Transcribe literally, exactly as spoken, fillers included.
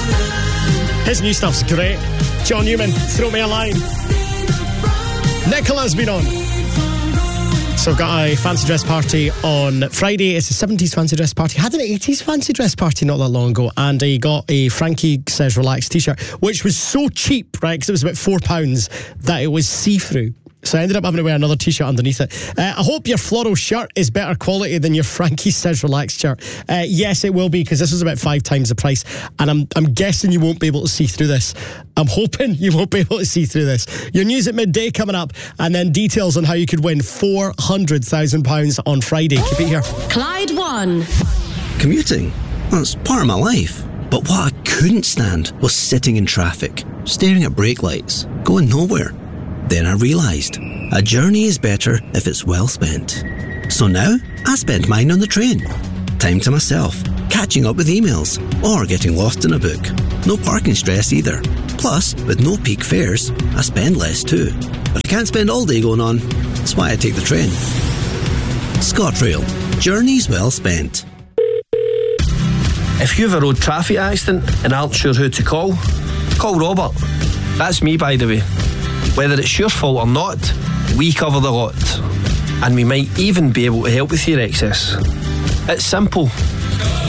His new stuff's great. John Newman, Throw Me a Line. Nicola's been on. So I've got a fancy dress party on Friday. It's a seventies fancy dress party. Had an eighties fancy dress party not that long ago, and I got a Frankie Says Relax t-shirt, which was so cheap, right, because it was about four pounds, that it was see-through. So I ended up having to wear another t-shirt underneath it. Uh, I hope your floral shirt is better quality than your Frankie Says Relax shirt. Uh, yes, it will be, because this was about five times the price. And I'm I'm guessing you won't be able to see through this. I'm hoping you won't be able to see through this. Your news at midday coming up, and then details on how you could win four hundred thousand pounds on Friday. Keep it here. Clyde One. Commuting? Well, it's part of my life. But what I couldn't stand was sitting in traffic, staring at brake lights, going nowhere. Then I realised, a journey is better if it's well spent. So now, I spend mine on the train. Time to myself, catching up with emails, or getting lost in a book. No parking stress either. Plus, with no peak fares, I spend less too. But I can't spend all day going on. That's why I take the train. ScotRail. Journeys well spent. If you have a road traffic accident and aren't sure who to call, call Robert. That's me, by the way. Whether it's your fault or not, we cover the lot. And we might even be able to help with your excess. It's simple.